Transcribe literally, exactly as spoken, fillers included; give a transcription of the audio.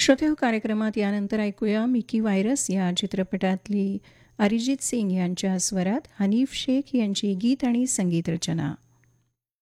श्रोतेहो कार्यक्रमात यानंतर ऐकूया मिकी व्हायरस या चित्रपटातली अरिजित सिंग यांच्या स्वरात हनीफ शेख यांची गीत आणि संगीत रचना.